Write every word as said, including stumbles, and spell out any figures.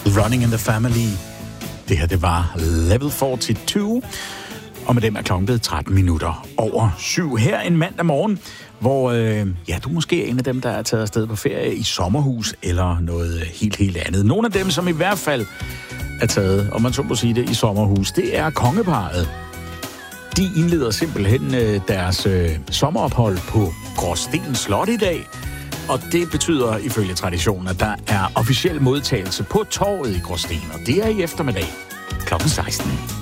Running in the Family. Det her, det var Level fireogfyrre. Og med dem er klokken blevet tretten minutter over syv. Her en mandag morgen, hvor øh, ja, du måske er en af dem, der er taget afsted på ferie i sommerhus eller noget helt, helt andet. Nogle af dem, som i hvert fald er taget, om man så må sige det, i sommerhus, det er kongeparret. De indleder simpelthen øh, deres øh, sommerophold på Gråsten Slot i dag. Og det betyder ifølge traditionen, at der er officiel modtagelse på torvet i Gråsten. Og det er i eftermiddag klokken seksten.